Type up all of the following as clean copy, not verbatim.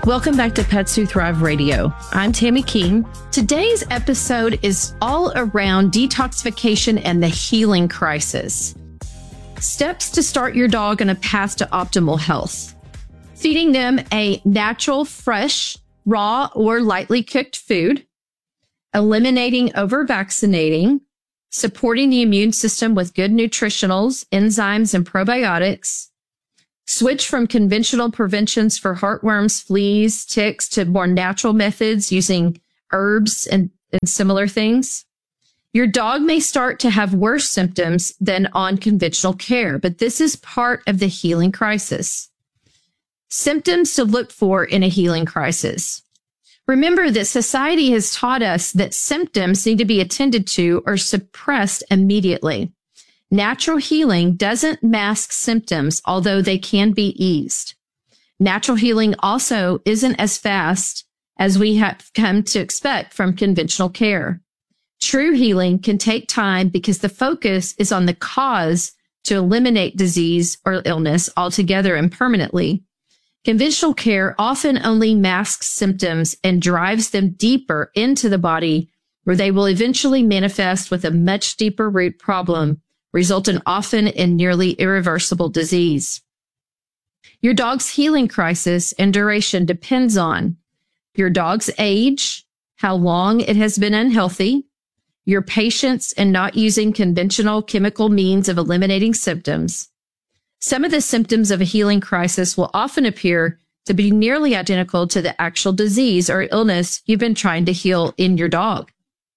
Welcome back to Pets Who Thrive Radio. I'm Tammy King. Today's episode is all around detoxification and the healing crisis. Steps to start your dog on a path to optimal health. Feeding them a natural, fresh, raw, or lightly cooked food. Eliminating over-vaccinating. Supporting the immune system with good nutritionals, enzymes, and probiotics. Switch from conventional preventions for heartworms, fleas, ticks to more natural methods using herbs and similar things. Your dog may start to have worse symptoms than on conventional care, but this is part of the healing crisis. Symptoms to look for in a healing crisis. Remember that society has taught us that symptoms need to be attended to or suppressed immediately. Natural healing doesn't mask symptoms, although they can be eased. Natural healing also isn't as fast as we have come to expect from conventional care. True healing can take time because the focus is on the cause to eliminate disease or illness altogether and permanently. Conventional care often only masks symptoms and drives them deeper into the body, where they will eventually manifest with a much deeper root problem, resulting often in nearly irreversible disease. Your dog's healing crisis and duration depends on your dog's age, how long it has been unhealthy, your patience in not using conventional chemical means of eliminating symptoms. Some of the symptoms of a healing crisis will often appear to be nearly identical to the actual disease or illness you've been trying to heal in your dog.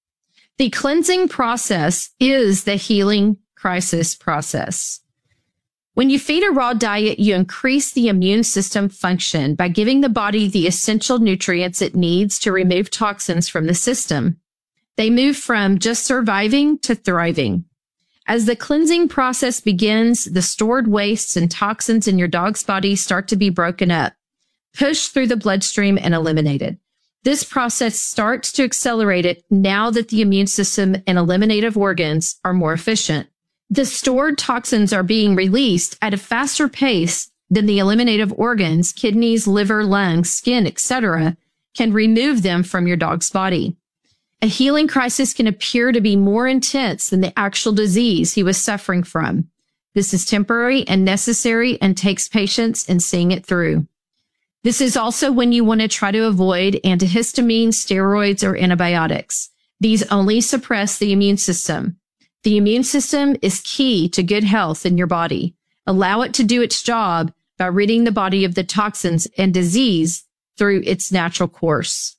The cleansing process is the healing crisis process. When you feed a raw diet, you increase the immune system function by giving the body the essential nutrients it needs to remove toxins from the system. They move from just surviving to thriving. As the cleansing process begins, the stored wastes and toxins in your dog's body start to be broken up, pushed through the bloodstream, and eliminated. This process starts to accelerate it now that the immune system and eliminative organs are more efficient. The stored toxins are being released at a faster pace than the eliminative organs, kidneys, liver, lungs, skin, etc., can remove them from your dog's body. A healing crisis can appear to be more intense than the actual disease he was suffering from. This is temporary and necessary and takes patience in seeing it through. This is also when you want to try to avoid antihistamines, steroids, or antibiotics. These only suppress the immune system. The immune system is key to good health in your body. Allow it to do its job by ridding the body of the toxins and disease through its natural course.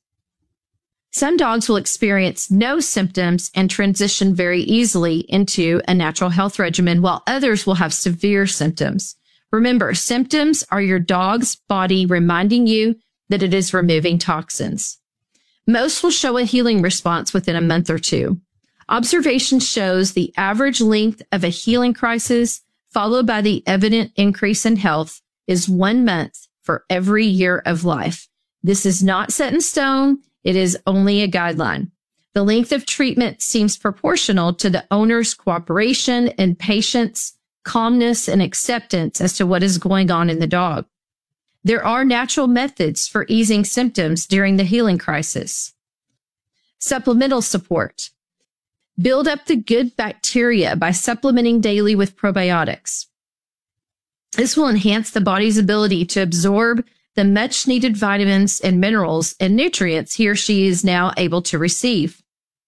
Some dogs will experience no symptoms and transition very easily into a natural health regimen, while others will have severe symptoms. Remember, symptoms are your dog's body reminding you that it is removing toxins. Most will show a healing response within a month or two. Observation shows the average length of a healing crisis, followed by the evident increase in health, is 1 month for every year of life. This is not set in stone. It is only a guideline. The length of treatment seems proportional to the owner's cooperation and patience, calmness, and acceptance as to what is going on in the dog. There are natural methods for easing symptoms during the healing crisis. Supplemental support. Build up the good bacteria by supplementing daily with probiotics. This will enhance the body's ability to absorb the much needed vitamins and minerals and nutrients he or she is now able to receive.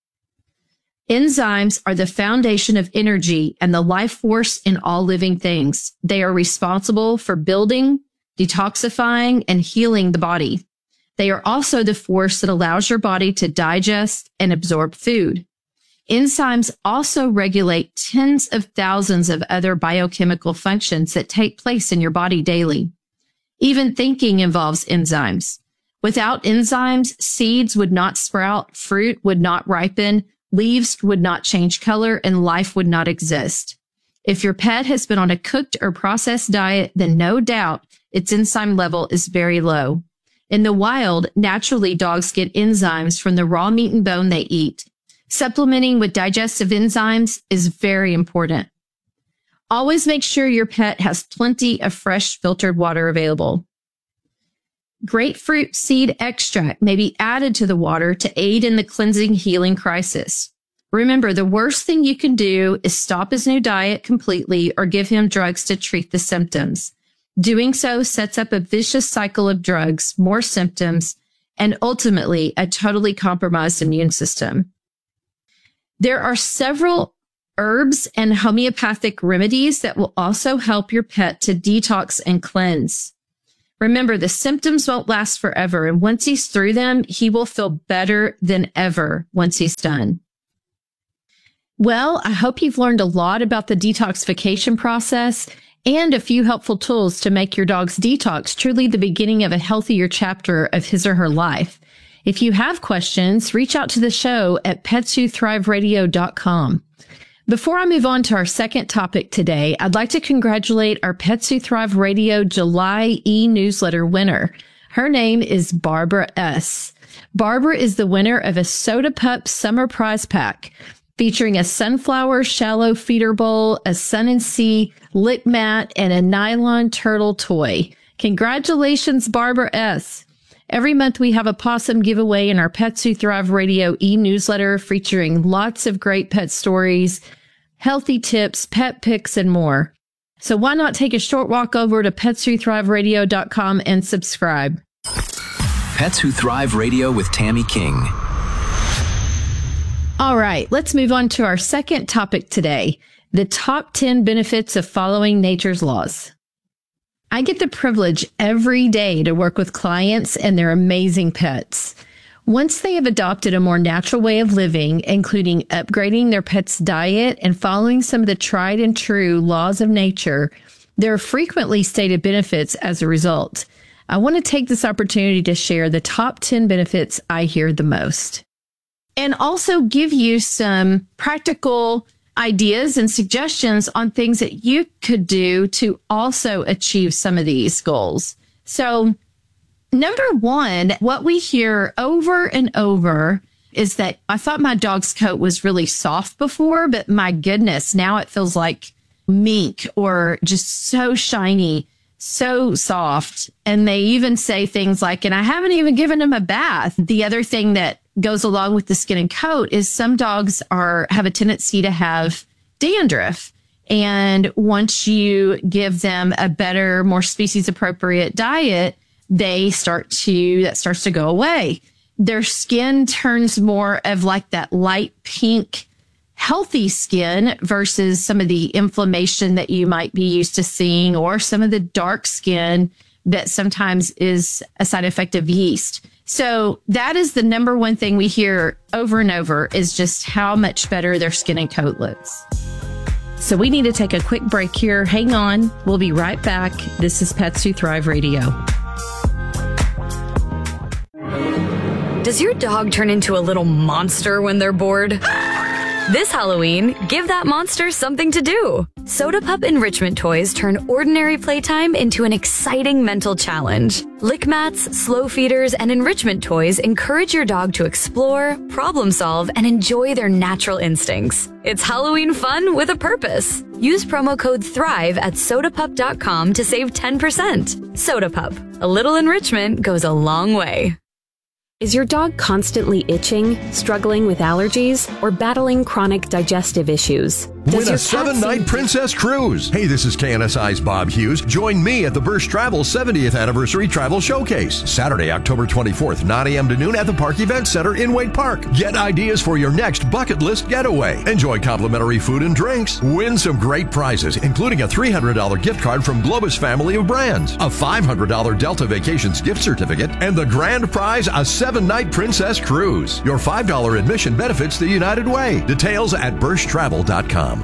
Enzymes are the foundation of energy and the life force in all living things. They are responsible for building, detoxifying, and healing the body. They are also the force that allows your body to digest and absorb food. Enzymes also regulate tens of thousands of other biochemical functions that take place in your body daily. Even thinking involves enzymes. Without enzymes, seeds would not sprout, fruit would not ripen, leaves would not change color, and life would not exist. If your pet has been on a cooked or processed diet, then no doubt its enzyme level is very low. In the wild, naturally dogs get enzymes from the raw meat and bone they eat. Supplementing with digestive enzymes is very important. Always make sure your pet has plenty of fresh filtered water available. Grapefruit seed extract may be added to the water to aid in the cleansing healing crisis. Remember, the worst thing you can do is stop his new diet completely or give him drugs to treat the symptoms. Doing so sets up a vicious cycle of drugs, more symptoms, and ultimately a totally compromised immune system. There are several herbs and homeopathic remedies that will also help your pet to detox and cleanse. Remember, the symptoms won't last forever, and once he's through them, he will feel better than ever once he's done. Well, I hope you've learned a lot about the detoxification process and a few helpful tools to make your dog's detox truly the beginning of a healthier chapter of his or her life. If you have questions, reach out to the show at petswhothriveradio.com. Before I move on to our second topic today, I'd like to congratulate our Pets Who Thrive Radio July e-newsletter winner. Her name is Barbara S. Barbara is the winner of a Soda Pup Summer Prize Pack featuring a sunflower shallow feeder bowl, a Sun and Sea lick mat, and a nylon turtle toy. Congratulations, Barbara S. Every month we have a possum giveaway in our Pets Who Thrive Radio e-newsletter featuring lots of great pet stories, healthy tips, pet pics, and more. So why not take a short walk over to petswhothriveradio.com and subscribe. Pets Who Thrive Radio with Tammy King. All right, let's move on to our second topic today, the top 10 benefits of following nature's laws. I get the privilege every day to work with clients and their amazing pets. Once they have adopted a more natural way of living, including upgrading their pet's diet and following some of the tried and true laws of nature, there are frequently stated benefits as a result. I want to take this opportunity to share the top 10 benefits I hear the most, and also give you some practical ideas and suggestions on things that you could do to also achieve some of these goals. So, number one, what we hear over and over is that I thought my dog's coat was really soft before, but my goodness, now it feels like mink or just so shiny, so soft. And they even say things like, and I haven't even given him a bath. The other thing that goes along with the skin and coat is some dogs have a tendency to have dandruff. And once you give them a better, more species appropriate diet, that starts to go away. Their skin turns more of like that light pink, healthy skin versus some of the inflammation that you might be used to seeing, or some of the dark skin that sometimes is a side effect of yeast. So that is the number one thing we hear over and over, is just how much better their skin and coat looks. So we need to take a quick break here. Hang on. We'll be right back. This is Pets Who Thrive Radio. Does your dog turn into a little monster when they're bored? This Halloween, give that monster something to do. Soda Pup enrichment toys turn ordinary playtime into an exciting mental challenge. Lick mats, slow feeders, and enrichment toys encourage your dog to explore, problem solve, and enjoy their natural instincts. It's Halloween fun with a purpose. Use promo code THRIVE at sodapup.com to save 10%. Soda Pup, a little enrichment goes a long way. Is your dog constantly itching, struggling with allergies, or battling chronic digestive issues? Win a 7-night Princess Cruise. Hey, this is KNSI's Bob Hughes. Join me at the Bursch Travel 70th Anniversary Travel Showcase, Saturday, October 24th, 9 a.m. to noon at the Park Event Center in Wade Park. Get ideas for your next bucket list getaway. Enjoy complimentary food and drinks. Win some great prizes, including a $300 gift card from Globus family of brands, a $500 Delta Vacations gift certificate, and the grand prize, a 7-night Princess Cruise. Your $5 admission benefits the United Way. Details at BurschTravel.com.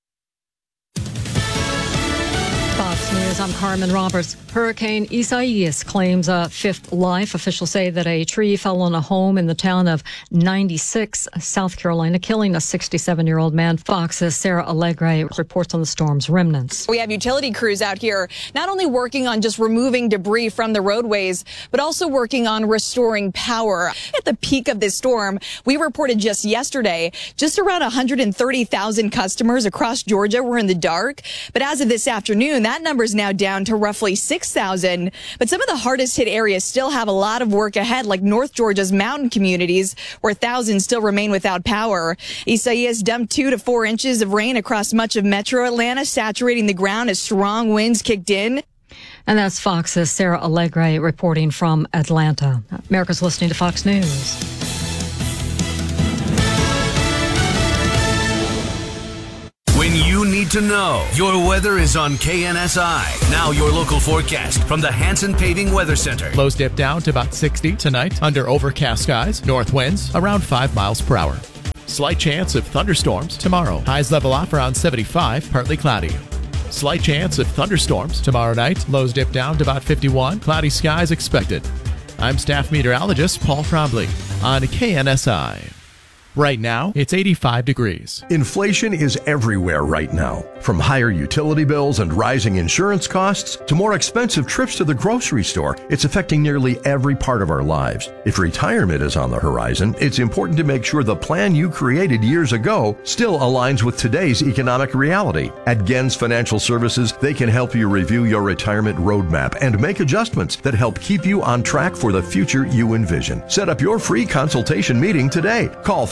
Fox News, I'm Carmen Roberts. Hurricane Isaias claims a fifth life. Officials say that a tree fell on a home in the town of 96, South Carolina, killing a 67-year-old man. Fox's Sarah Allegre reports on the storm's remnants. We have utility crews out here not only working on just removing debris from the roadways, but also working on restoring power. At the peak of this storm, we reported just yesterday, just around 130,000 customers across Georgia were in the dark. But as of this afternoon, that number is now down to roughly 60 6,000. But some of the hardest hit areas still have a lot of work ahead, like North Georgia's mountain communities, where thousands still remain without power. Isaias dumped 2 to 4 inches of rain across much of metro Atlanta, saturating the ground as strong winds kicked in. And that's Fox's Sarah Allegre reporting from Atlanta. America's listening to Fox News. When you need to know, your weather is on KNSI. Now your local forecast from the Hanson Paving Weather Center. Lows dip down to about 60 tonight under overcast skies. North winds around 5 miles per hour. Slight chance of thunderstorms tomorrow. Highs level off around 75, partly cloudy. Slight chance of thunderstorms tomorrow night. Lows dip down to about 51. Cloudy skies expected. I'm staff meteorologist Paul Trombley on KNSI. Right now, it's 85 degrees. Inflation is everywhere right now. From higher utility bills and rising insurance costs to more expensive trips to the grocery store, it's affecting nearly every part of our lives. If retirement is on the horizon, it's important to make sure the plan you created years ago still aligns with today's economic reality. At Gens Financial Services, they can help you review your retirement roadmap and make adjustments that help keep you on track for the future you envision. Set up your free consultation meeting today. Call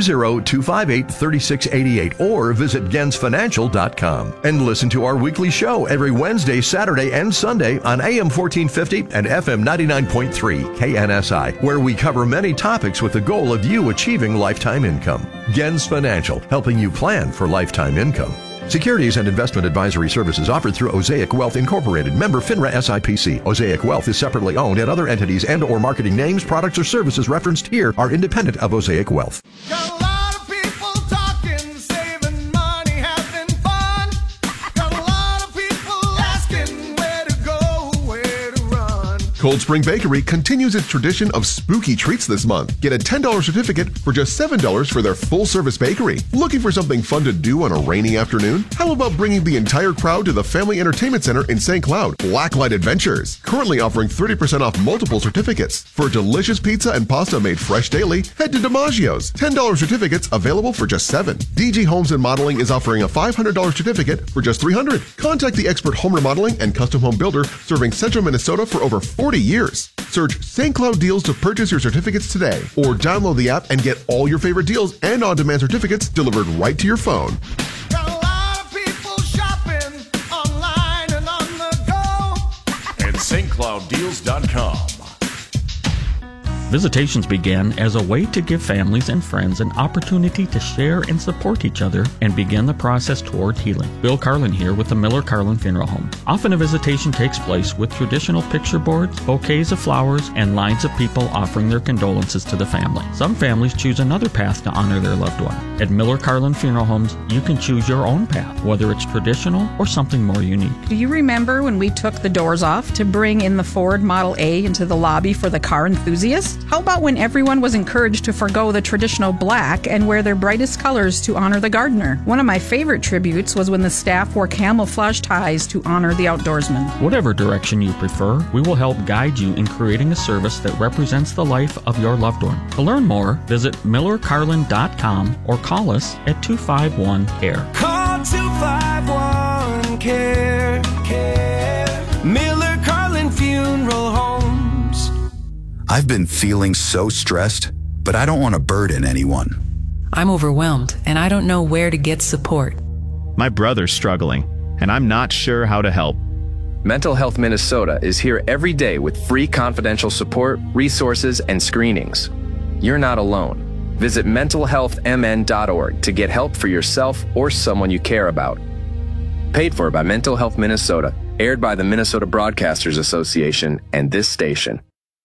320-258-3688 or visit gensfinancial.com. And listen to our weekly show every Wednesday, Saturday, and Sunday on AM 1450 and FM 99.3 KNSI, where we cover many topics with the goal of you achieving lifetime income. Gens Financial, helping you plan for lifetime income. Securities and investment advisory services offered through Osaic Wealth Incorporated, member FINRA SIPC. Osaic Wealth is separately owned, and other entities and or marketing names, products, or services referenced here are independent of Osaic Wealth. Got a lot of people talking, saving money, having fun. Got a lot of people asking where to go, where to run. Cold Spring Bakery continues its tradition of spooky treats this month. Get a $10 certificate for just $7 for their full-service bakery. Looking for something fun to do on a rainy afternoon? How about bringing the entire crowd to the Family Entertainment Center in St. Cloud? Blacklight Adventures, currently offering 30% off multiple certificates. For delicious pizza and pasta made fresh daily, head to DiMaggio's. $10 certificates available for just $7. DG Homes and Modeling is offering a $500 certificate for just $300. Contact the expert home remodeling and custom home builder serving Central Minnesota for over 40 years. Search St. Cloud Deals to purchase your certificates today, or download the app and get all your favorite deals and on-demand certificates delivered right to your phone. Got a lot of people shopping online and on the go. At stclouddeals.com. Visitations began as a way to give families and friends an opportunity to share and support each other and begin the process toward healing. Bill Carlin here with the Miller Carlin Funeral Home. Often a visitation takes place with traditional picture boards, bouquets of flowers, and lines of people offering their condolences to the family. Some families choose another path to honor their loved one. At Miller Carlin Funeral Homes, you can choose your own path, whether it's traditional or something more unique. Do you remember when we took the doors off to bring in the Ford Model A into the lobby for the car enthusiast? How about when everyone was encouraged to forgo the traditional black and wear their brightest colors to honor the gardener? One of my favorite tributes was when the staff wore camouflage ties to honor the outdoorsman. Whatever direction you prefer, we will help guide you in creating a service that represents the life of your loved one. To learn more, visit millercarlin.com or call us at 251-CARE. Call 251-CARE. Miller Carlin Funeral Homes. I've been feeling so stressed, but I don't want to burden anyone. I'm overwhelmed, and I don't know where to get support. My brother's struggling, and I'm not sure how to help. Mental Health Minnesota is here every day with free confidential support, resources, and screenings. You're not alone. Visit mentalhealthmn.org to get help for yourself or someone you care about. Paid for by Mental Health Minnesota, aired by the Minnesota Broadcasters Association and this station.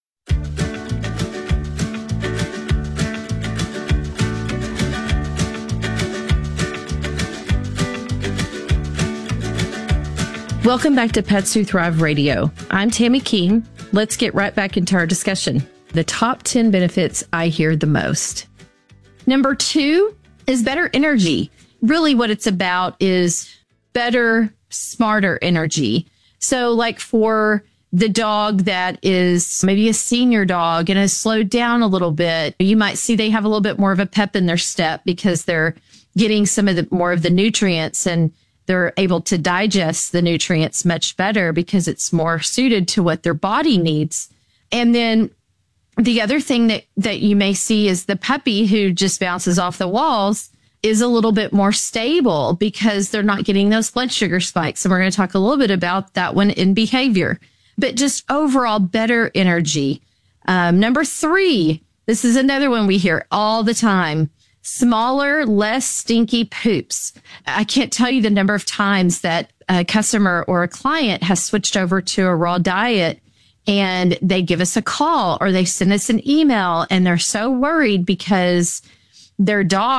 Welcome back to Pets Who Thrive Radio. I'm Tammy King. Let's get right back into our discussion. The top 10 benefits I hear the most. Number 2 is better energy. Really what it's about is better, smarter energy. So like for the dog that is maybe a senior dog and has slowed down a little bit, you might see they have a little bit more of a pep in their step because they're getting some of the more of the nutrients and they're able to digest the nutrients much better because it's more suited to what their body needs. And then the other thing that you may see is the puppy who just bounces off the walls is a little bit more stable because they're not getting those blood sugar spikes. And we're going to talk a little bit about that one in behavior, but just overall better energy. Number 3, this is another one we hear all the time. Smaller, less stinky poops. I can't tell you the number of times that a customer or a client has switched over to a raw diet and they give us a call or they send us an email and they're so worried because their dog